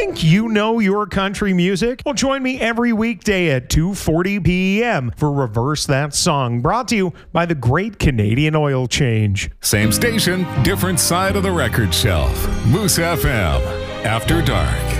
Think you know your country music? Well, join me every weekday at 2:40 p.m. for Reverse That Song, brought to you by the Great Canadian Oil Change. Same station, different side of the record shelf. Moose FM, After Dark.